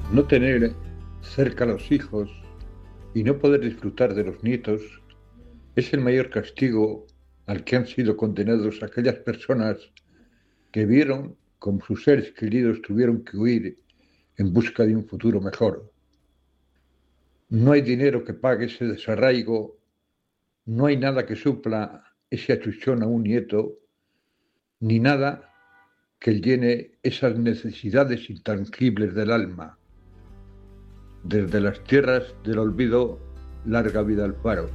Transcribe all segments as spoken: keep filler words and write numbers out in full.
No tener cerca a los hijos y no poder disfrutar de los nietos es el mayor castigo al que han sido condenados aquellas personas que vieron como sus seres queridos tuvieron que huir en busca de un futuro mejor. No hay dinero que pague ese desarraigo, no hay nada que supla ese achuchón a un nieto, ni nada que llene esas necesidades intangibles del alma. Desde las tierras del olvido, larga vida al paro.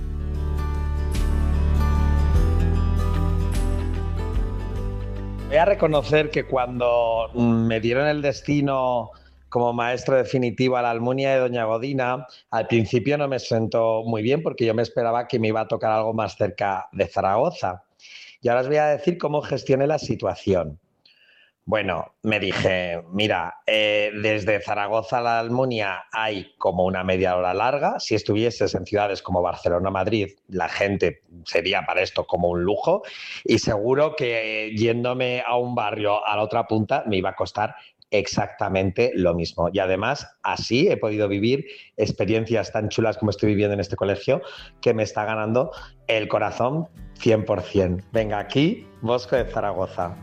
Voy a reconocer que cuando me dieron el destino como maestro definitivo a la Almunia de Doña Godina, al principio no me sentó muy bien porque yo me esperaba que me iba a tocar algo más cerca de Zaragoza. Y ahora os voy a decir cómo gestioné la situación. Bueno, me dije, mira, eh, desde Zaragoza a la Almunia hay como una media hora larga. Si estuvieses en ciudades como Barcelona o Madrid, la gente sería para esto como un lujo. Y seguro que eh, yéndome a un barrio a la otra punta me iba a costar exactamente lo mismo. Y además, así he podido vivir experiencias tan chulas como estoy viviendo en este colegio, que me está ganando el corazón cien por ciento. Venga, aquí, Bosco de Zaragoza.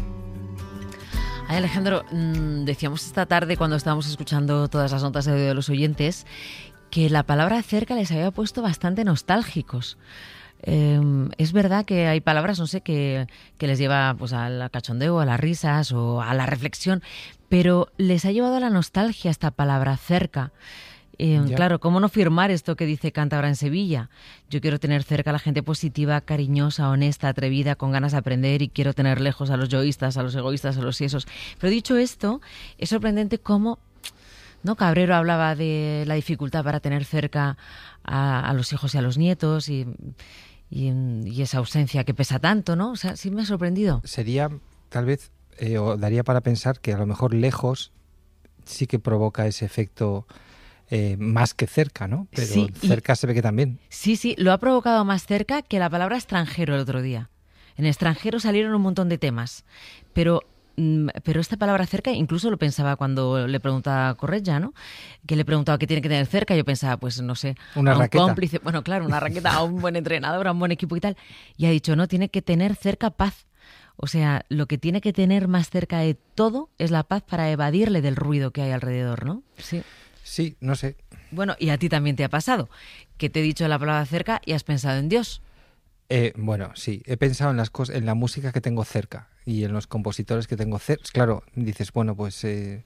Ay, Alejandro, decíamos esta tarde cuando estábamos escuchando todas las notas de audio de los oyentes que la palabra cerca les había puesto bastante nostálgicos. Eh, es verdad que hay palabras, no sé, que, que les lleva pues al cachondeo, a las risas o a la reflexión, pero les ha llevado a la nostalgia esta palabra cerca. Eh, claro, ¿cómo no firmar esto que dice Cántabra en Sevilla? Yo quiero tener cerca a la gente positiva, cariñosa, honesta, atrevida, con ganas de aprender, y quiero tener lejos a los yoístas, a los egoístas, a los siesos. Pero dicho esto, es sorprendente cómo, ¿no? Cabrero hablaba de la dificultad para tener cerca a, a los hijos y a los nietos y, y, y esa ausencia que pesa tanto, ¿no? O sea, sí me ha sorprendido. Sería, tal vez, eh, o daría para pensar que a lo mejor lejos sí que provoca ese efecto... Eh, más que cerca, ¿no? Pero sí, cerca se ve que también. Sí, sí, lo ha provocado más cerca que la palabra extranjero el otro día. En extranjero salieron un montón de temas, pero, pero esta palabra cerca, incluso lo pensaba cuando le preguntaba a Correia, ¿no? Que le preguntaba qué tiene que tener cerca, yo pensaba, pues no sé, una a un raqueta. cómplice, bueno, claro, una raqueta, a un buen entrenador, a un buen equipo y tal. Y ha dicho, no, tiene que tener cerca paz. O sea, lo que tiene que tener más cerca de todo es la paz para evadirle del ruido que hay alrededor, ¿no? Sí. Sí, no sé. Bueno, y a ti también te ha pasado, que te he dicho la palabra cerca y has pensado en Dios. Eh, bueno, sí, he pensado en las cosas, en la música que tengo cerca y en los compositores que tengo cerca. Claro, dices, bueno, pues, eh,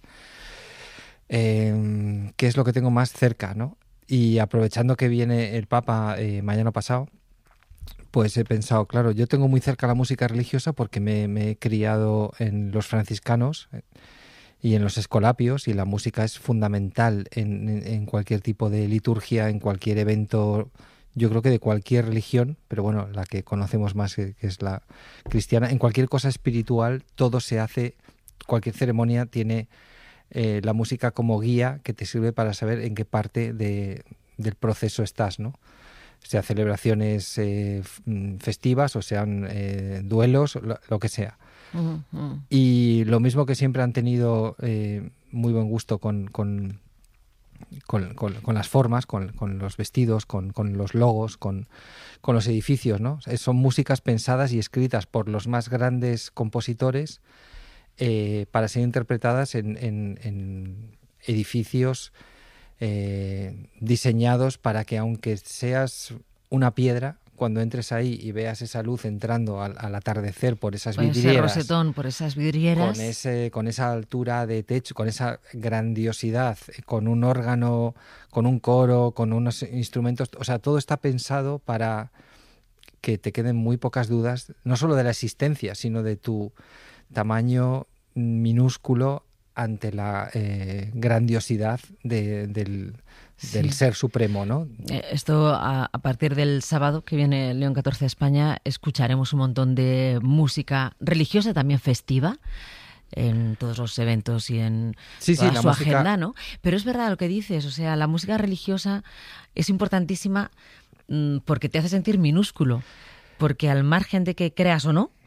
eh, ¿qué es lo que tengo más cerca, no? Y aprovechando que viene el Papa eh, mañana pasado, pues he pensado, claro, yo tengo muy cerca la música religiosa porque me, me he criado en los franciscanos y en los escolapios, y la música es fundamental en, en, en cualquier tipo de liturgia, en cualquier evento, yo creo que de cualquier religión, pero bueno, la que conocemos más, que, que es la cristiana, en cualquier cosa espiritual, todo se hace, cualquier ceremonia tiene eh, la música como guía que te sirve para saber en qué parte de, del proceso estás, ¿no? Sea celebraciones eh, festivas o sean eh, duelos, lo, lo que sea. Uh, uh. Y lo mismo que siempre han tenido eh, muy buen gusto con, con, con, con, con las formas, con, con los vestidos, con, con los logos, con, con los edificios, ¿no? Son músicas pensadas y escritas por los más grandes compositores eh, para ser interpretadas en, en, en edificios eh, diseñados para que, aunque seas una piedra, cuando entres ahí y veas esa luz entrando al, al atardecer por esas por vidrieras, ese rosetón, por esas vidrieras, con ese, con esa altura de techo, con esa grandiosidad, con un órgano, con un coro, con unos instrumentos, o sea, todo está pensado para que te queden muy pocas dudas, no solo de la existencia, sino de tu tamaño minúsculo ante la eh, grandiosidad de, del, del sí. ser supremo, ¿no? Esto a, a partir del sábado que viene León catorce a España escucharemos un montón de música religiosa, también festiva, en todos los eventos y en sí, toda sí, su la música... agenda, ¿no? Pero es verdad lo que dices, o sea, la música religiosa es importantísima mmm, porque te hace sentir minúsculo, porque al margen de que creas o no,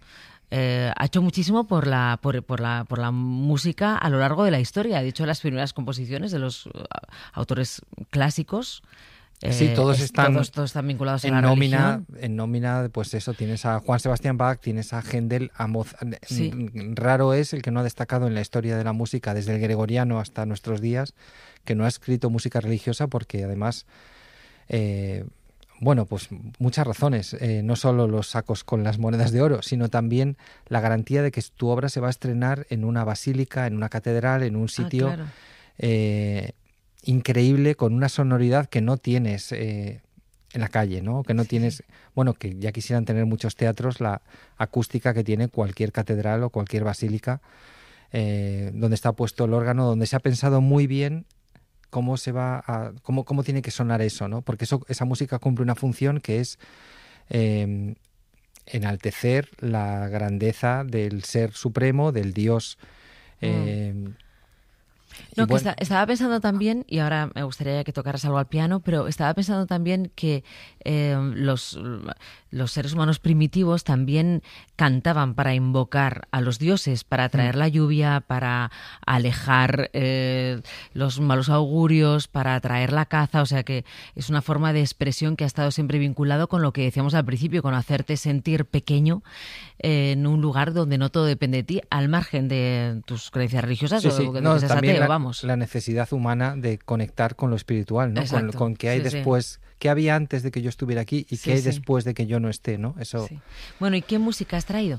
eh, ha hecho muchísimo por la, por, por, la, por la música a lo largo de la historia. De hecho, las primeras composiciones de los uh, autores clásicos, eh, sí, todos es, están, todos, todos están vinculados en a la nómina, religión. en nómina, pues eso, tienes a Juan Sebastián Bach, tienes a Händel, a Mozart. Sí. Raro es el que no ha destacado en la historia de la música, desde el gregoriano hasta nuestros días, que no ha escrito música religiosa, porque además, eh, bueno, pues muchas razones, eh, no solo los sacos con las monedas de oro, sino también la garantía de que tu obra se va a estrenar en una basílica, en una catedral, en un sitio... Ah, claro. eh, increíble, con una sonoridad que no tienes eh, en la calle, ¿no? Que no Sí. tienes, bueno, que ya quisieran tener muchos teatros la acústica que tiene cualquier catedral o cualquier basílica, eh, donde está puesto el órgano, donde se ha pensado muy bien cómo se va a, cómo, cómo tiene que sonar eso, ¿no? Porque eso, esa música cumple una función que es eh, enaltecer la grandeza del ser supremo, del Dios. Eh, Mm. y No, que bueno, está- estaba pensando también, y ahora me gustaría que tocaras algo al piano, pero estaba pensando también que eh, los, los seres humanos primitivos también cantaban para invocar a los dioses, para traer la lluvia, para alejar eh, los malos augurios, para atraer la caza, o sea que es una forma de expresión que ha estado siempre vinculado con lo que decíamos al principio, con hacerte sentir pequeño eh, en un lugar donde no todo depende de ti, al margen de tus creencias religiosas sí, o sí. de No, que seas también ateo, la, vamos. la necesidad humana de conectar con lo espiritual, ¿no? Con, Exacto, con qué hay sí, sí. después, qué había antes de que yo estuviera aquí y Sí, qué hay sí. después de que yo no esté, ¿no? Eso. Sí. Bueno, ¿y qué música has traído?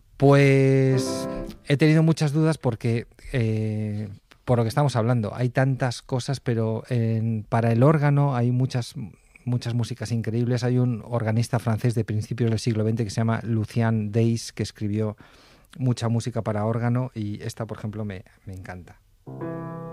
Pues he tenido muchas dudas porque, eh, por lo que estamos hablando, hay tantas cosas, pero en- para el órgano hay muchas, muchas músicas increíbles. Hay un organista francés de principios del siglo veinte que se llama Lucien Deys, que escribió mucha música para órgano, y esta, por ejemplo, me, me encanta.